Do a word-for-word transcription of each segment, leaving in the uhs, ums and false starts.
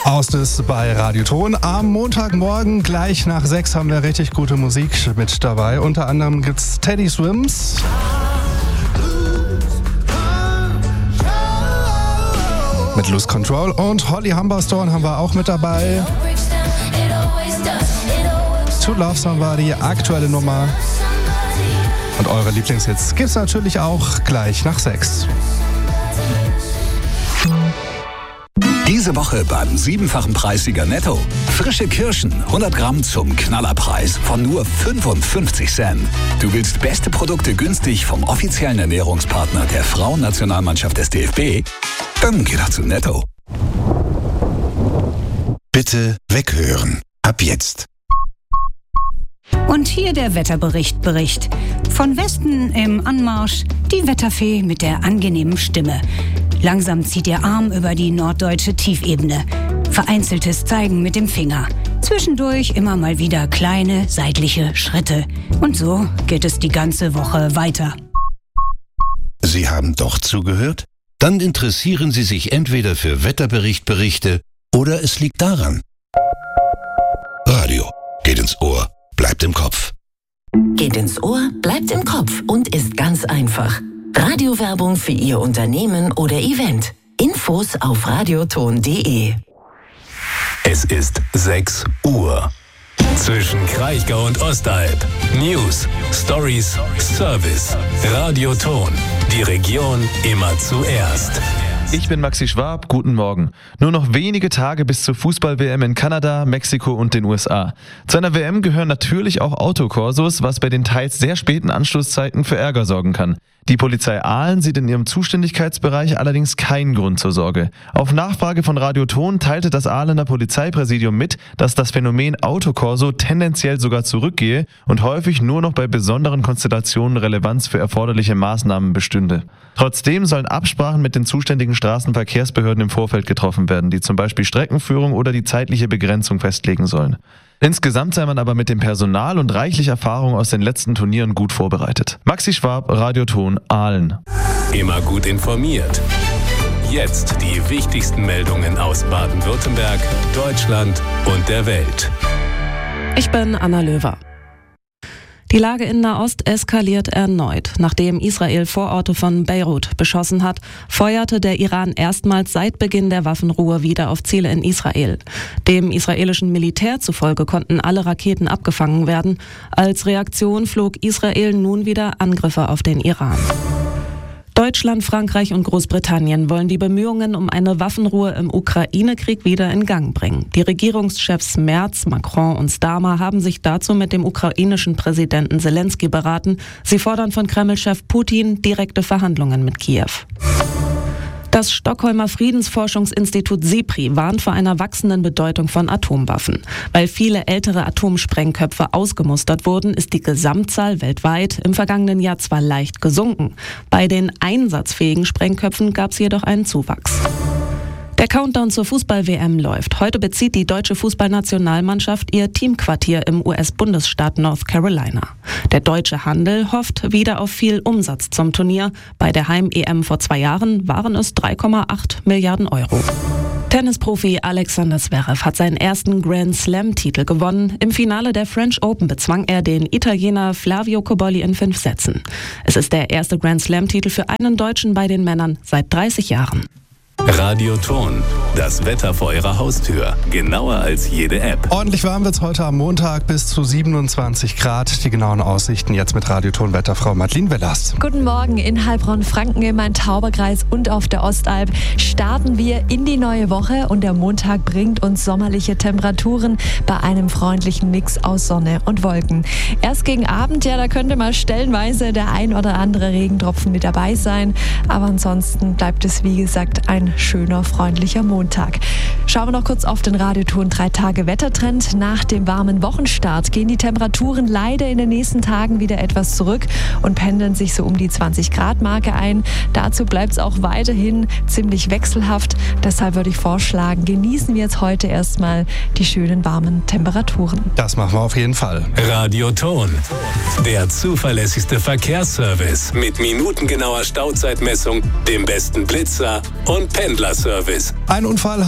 Ausnis bei Radioton. Am Montagmorgen gleich nach sechs haben wir richtig gute Musik mit dabei. Unter anderem gibt's Teddy Swims. Mit Lose Control. Und Holly Humberstone haben wir auch mit dabei. To Love Somebody, aktuelle Nummer. Und eure Lieblingshits gibt's natürlich auch gleich nach sechs. Diese Woche beim siebenfachen Preissieger Netto. Frische Kirschen, hundert Gramm zum Knallerpreis von nur fünfundfünfzig Cent. Du willst beste Produkte günstig vom offiziellen Ernährungspartner der Frauennationalmannschaft des D F B? Dann geh doch zu Netto. Bitte weghören. Ab jetzt. Und hier der Wetterbericht. Bericht. Von Westen im Anmarsch die Wetterfee mit der angenehmen Stimme. Langsam zieht ihr Arm über die norddeutsche Tiefebene. Vereinzeltes Zeigen mit dem Finger. Zwischendurch immer mal wieder kleine seitliche Schritte. Und so geht es die ganze Woche weiter. Sie haben doch zugehört? Dann interessieren Sie sich entweder für Wetterberichtberichte oder es liegt daran. Radio geht ins Ohr, bleibt im Kopf. Geht ins Ohr, bleibt im Kopf und ist ganz einfach. Radiowerbung für Ihr Unternehmen oder Event. Infos auf radioton punkt de. Es ist sechs Uhr. Zwischen Kraichgau und Ostalb. News, Stories, Service. Radioton. Die Region immer zuerst. Ich bin Maxi Schwab, guten Morgen. Nur noch wenige Tage bis zur Fußball-W M in Kanada, Mexiko und den U S A. Zu einer W M gehören natürlich auch Autokorsos, was bei den teils sehr späten Anschlusszeiten für Ärger sorgen kann. Die Polizei Aalen sieht in ihrem Zuständigkeitsbereich allerdings keinen Grund zur Sorge. Auf Nachfrage von Radioton teilte das Aalener Polizeipräsidium mit, dass das Phänomen Autokorso tendenziell sogar zurückgehe und häufig nur noch bei besonderen Konstellationen Relevanz für erforderliche Maßnahmen bestünde. Trotzdem sollen Absprachen mit den zuständigen Straßenverkehrsbehörden im Vorfeld getroffen werden, die zum Beispiel Streckenführung oder die zeitliche Begrenzung festlegen sollen. Insgesamt sei man aber mit dem Personal und reichlich Erfahrung aus den letzten Turnieren gut vorbereitet. Maxi Schwab, Radioton, Aalen. Immer gut informiert. Jetzt die wichtigsten Meldungen aus Baden-Württemberg, Deutschland und der Welt. Ich bin Anna Löwer. Die Lage in Nahost eskaliert erneut. Nachdem Israel Vororte von Beirut beschossen hat, feuerte der Iran erstmals seit Beginn der Waffenruhe wieder auf Ziele in Israel. Dem israelischen Militär zufolge konnten alle Raketen abgefangen werden. Als Reaktion flog Israel nun wieder Angriffe auf den Iran. Deutschland, Frankreich und Großbritannien wollen die Bemühungen um eine Waffenruhe im Ukraine-Krieg wieder in Gang bringen. Die Regierungschefs Merz, Macron und Starmer haben sich dazu mit dem ukrainischen Präsidenten Zelensky beraten. Sie fordern von Kreml-Chef Putin direkte Verhandlungen mit Kiew. Das Stockholmer Friedensforschungsinstitut SIPRI warnt vor einer wachsenden Bedeutung von Atomwaffen. Weil viele ältere Atomsprengköpfe ausgemustert wurden, ist die Gesamtzahl weltweit im vergangenen Jahr zwar leicht gesunken. Bei den einsatzfähigen Sprengköpfen gab es jedoch einen Zuwachs. Der Countdown zur Fußball-W M läuft. Heute bezieht die deutsche Fußballnationalmannschaft ihr Teamquartier im U S-Bundesstaat North Carolina. Der deutsche Handel hofft wieder auf viel Umsatz zum Turnier. Bei der Heim-E M vor zwei Jahren waren es drei Komma acht Milliarden Euro. Tennisprofi Alexander Zverev hat seinen ersten Grand Slam-Titel gewonnen. Im Finale der French Open bezwang er den Italiener Flavio Cobolli in fünf Sätzen. Es ist der erste Grand Slam-Titel für einen Deutschen bei den Männern seit dreißig Jahren. Radioton, das Wetter vor Ihrer Haustür, genauer als jede App. Ordentlich warm wird's heute am Montag, bis zu siebenundzwanzig Grad. Die genauen Aussichten jetzt mit Radioton-Wetterfrau Madeleine Wellers. Guten Morgen in Heilbronn-Franken, im Main-Tauber-Kreis und auf der Ostalb starten wir in die neue Woche und der Montag bringt uns sommerliche Temperaturen bei einem freundlichen Mix aus Sonne und Wolken. Erst gegen Abend, ja, da könnte mal stellenweise der ein oder andere Regentropfen mit dabei sein, aber ansonsten bleibt es wie gesagt ein schöner, freundlicher Montag. Schauen wir noch kurz auf den Radioton drei Tage Wettertrend. Nach dem warmen Wochenstart gehen die Temperaturen leider in den nächsten Tagen wieder etwas zurück und pendeln sich so um die zwanzig Grad Marke ein. Dazu bleibt es auch weiterhin ziemlich wechselhaft. Deshalb würde ich vorschlagen, genießen wir jetzt heute erstmal die schönen warmen Temperaturen. Das machen wir auf jeden Fall. Radioton, der zuverlässigste Verkehrsservice mit minutengenauer Stauzeitmessung, dem besten Blitzer und Pendlerservice. Einen Unfall haben wir heute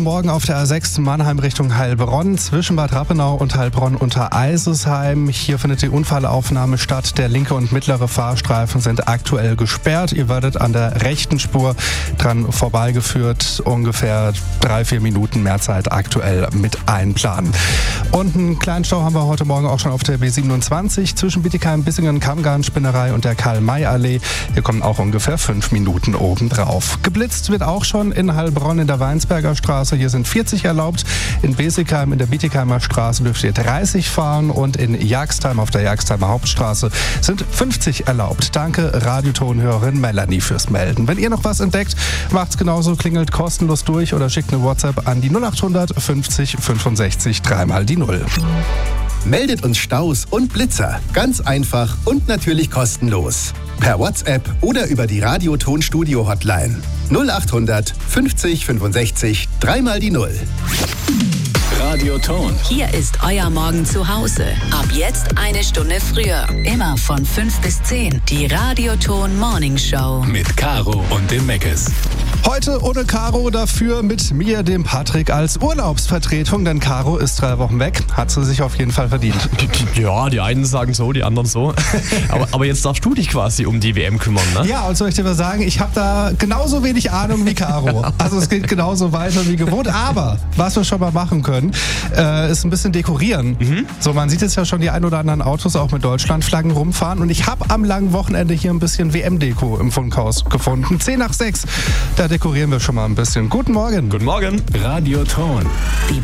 morgen auf der A sechs Mannheim Richtung Heilbronn zwischen Bad Rappenau und Heilbronn unter Eisesheim. Hier findet die Unfallaufnahme statt. Der linke und mittlere Fahrstreifen sind aktuell gesperrt. Ihr werdet an der rechten Spur dran vorbeigeführt. Ungefähr drei, vier Minuten mehr Zeit aktuell mit einplanen. Und einen kleinen Stau haben wir heute Morgen auch schon auf der B siebenundzwanzig zwischen Bietigheim, Bissingen, Kammgarnspinnerei und der Karl-May-Allee. Hier kommen auch ungefähr fünf Minuten obendrauf. Geblitzt wird auch schon in Heilbronn in der Weinsberger Straße. Hier sind vierzig erlaubt. In Besigheim in der Bietigheimer Straße dürft ihr dreißig fahren und in Jagstheim auf der Jagsheimer Hauptstraße sind fünfzig erlaubt. Danke Radiotonhörerin Melanie fürs Melden. Wenn ihr noch was entdeckt, macht's genauso, klingelt kostenlos durch oder schickt eine WhatsApp an die null achthundert fünfzig fünfundsechzig dreimal die Null. Meldet uns Staus und Blitzer. Ganz einfach und natürlich kostenlos. Per WhatsApp oder über die Radioton-Studio-Hotline. null achthundert fünfzig fünfundsechzig dreimal die Null. Radioton. Hier ist euer Morgen zu Hause. Ab jetzt eine Stunde früher. Immer von fünf bis zehn. Die Radioton Morning Show. Mit Caro und dem Meckes. Heute ohne Caro, dafür mit mir, dem Patrick, als Urlaubsvertretung, denn Caro ist drei Wochen weg. Hat sie sich auf jeden Fall verdient. Ja, die einen sagen so, die anderen so. aber, aber jetzt darfst du dich quasi um die W M kümmern, ne? Ja, und soll ich dir mal sagen, ich habe da genauso wenig Ahnung wie Caro. Also es geht genauso weiter wie gewohnt. Aber was wir schon mal machen können, äh, ist ein bisschen dekorieren. Mhm. So, man sieht jetzt ja schon die ein oder anderen Autos auch mit Deutschlandflaggen rumfahren. Und ich habe am langen Wochenende hier ein bisschen W M-Deko im Funkhaus gefunden. zehn nach sechs. Da dekorieren wir schon mal ein bisschen. Guten Morgen. Guten Morgen. Radioton. Die